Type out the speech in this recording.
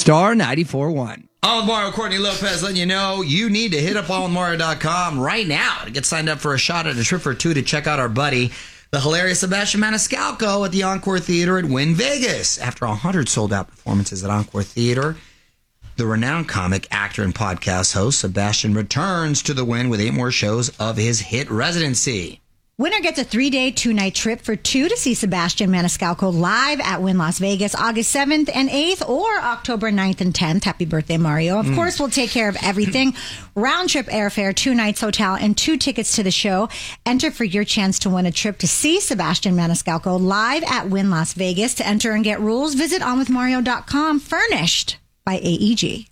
Star 94.1. On with Mario, Courtney Lopez letting you know you need to hit up onwithmario.com right now to get signed up for a shot at a trip for two to check out our buddy, the hilarious Sebastian Maniscalco at the Encore Theater at Wynn Vegas. After 100 sold-out performances at Encore Theater, the renowned comic, actor, and podcast host Sebastian returns to the Wynn with 8 more shows of his hit residency. Winner gets a 3-day, 2-night trip for two to see Sebastian Maniscalco live at Wynn Las Vegas, August 7th and 8th or October 9th and 10th. Happy birthday, Mario. Of course, we'll take care of everything. Round-trip airfare, 2 nights hotel, and 2 tickets to the show. Enter for your chance to win a trip to see Sebastian Maniscalco live at Wynn Las Vegas. To enter and get rules, visit onwithmario.com. Furnished by AEG.